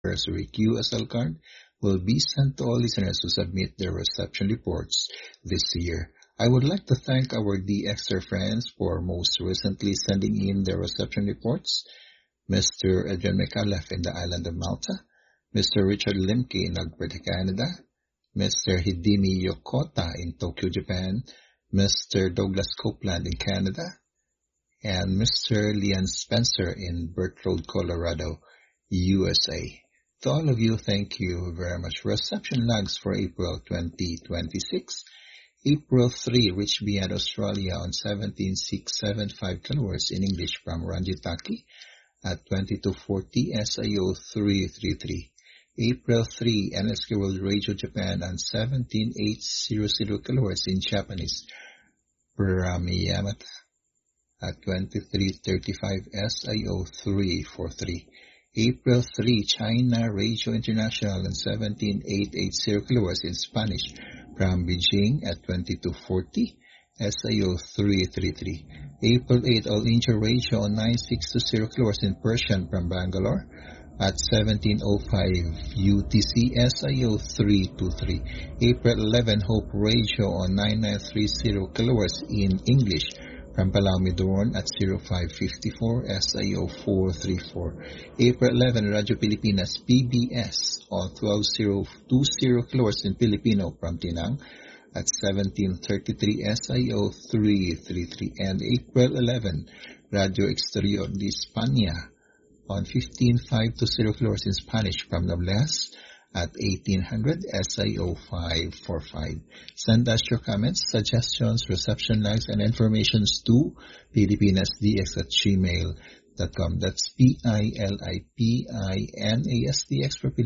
anniversary QSL card will be sent to all listeners who submit their reception reports this year. I would like to thank our DXer friends for most recently sending in their reception reports. Mr. Adrian McAuliffe in the island of Malta, Mr. Richard Limke in Alberta, Canada, Mr. Hidemi Yokota in Tokyo, Japan, Mr. Douglas Copeland in Canada, and Mr. Leon Spencer in Burt Road, Colorado, USA. To all of you, thank you very much. Reception logs for April 2026. April 3 reached beyond Australia on 17675 kHz in English from Ranjitaki at 2240 SIO 333. April 3, NSK World Radio Japan on 17800 kHz in Japanese from Yamata at 2335 SIO 343. April 3, China Radio International on 17880 kHz in Spanish from Beijing at 2240 SIO 333. April 8, All India Radio on 9620 kHz in Persian from Bangalore at 1705 UTC SIO 323. April 11, Hope Radio on 9930 kHz in English from Palau Midorn at 0554 SIO 434. April 11, Radio Pilipinas PBS on 12020 kHz in Filipino from Tinang at 1733 SIO 333. And April 11, Radio Exterior de España on 15520 kHz in Spanish from Nobles at 1800 SIO 545. Send us your comments, suggestions, reception logs, and informations to filipinasdx@gmail.com. That's PILIPINASDX for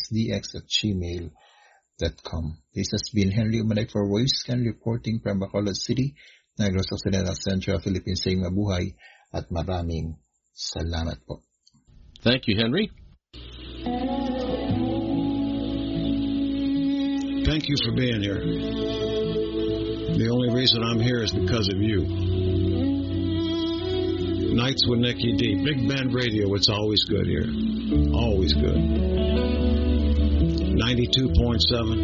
filipinasdx@gmail.com. This has been Henry Umanek for Wavescan reporting from Bacolod City, Negros Occidental, Central Philippines, saying mabuhay at maraming salamat po. Thank you, Henry. Thank you for being here. The only reason I'm here is because of you. Nights with Nicky D. Big Band Radio, it's always good here. Always good. 92.7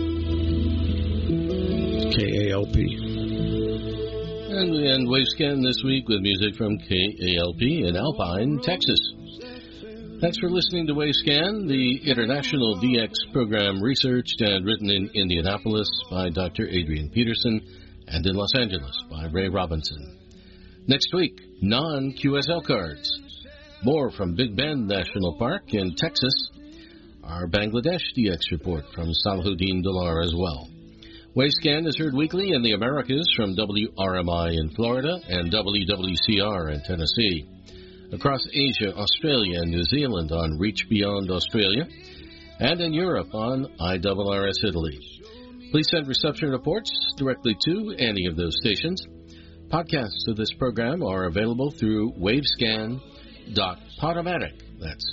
KALP. And we end Wavescan this week with music from KALP in Alpine, Texas. Thanks for listening to Wavescan, the international DX program researched and written in Indianapolis by Dr. Adrian Peterson and in Los Angeles by Ray Robinson. Next week, non-QSL cards. More from Big Bend National Park in Texas. Our Bangladesh DX report from Salahuddin Dalar as well. Wavescan is heard weekly in the Americas from WRMI in Florida and WWCR in Tennessee. Across Asia, Australia, and New Zealand on Reach Beyond Australia, and in Europe on IRRS Italy. Please send reception reports directly to any of those stations. Podcasts of this program are available through wavescan.podomatic. That's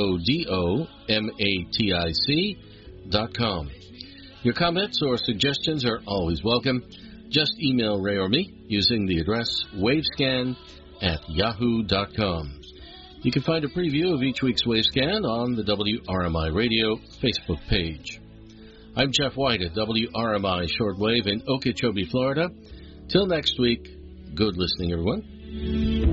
PODOMATIC.com. Your comments or suggestions are always welcome. Just email Ray or me using the address wavescan@yahoo.com. You can find a preview of each week's Wavescan on the WRMI Radio Facebook page. I'm Jeff White at WRMI Shortwave in Okeechobee, Florida. Till next week, good listening, everyone.